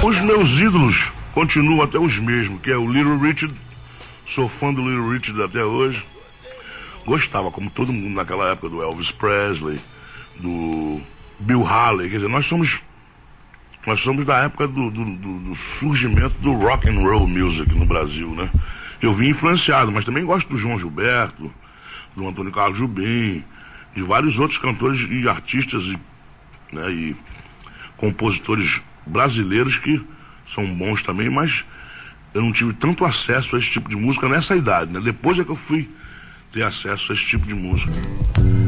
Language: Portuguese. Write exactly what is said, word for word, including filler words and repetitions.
Os meus ídolos continuam até os mesmos, que é o Little Richard. Sou fã do Little Richard até hoje. Gostava, como todo mundo naquela época, do Elvis Presley, do Bill Haley. Quer dizer, nós somos nós somos da época do, do, do, do surgimento do rock and roll music no Brasil, né? Eu vim influenciado, mas também gosto do João Gilberto, do Antônio Carlos Jobim, de vários outros cantores e artistas e, né, e compositores brasileiros que são bons também, mas eu não tive tanto acesso a esse tipo de música nessa idade, né? Depois é que eu fui ter acesso a esse tipo de música.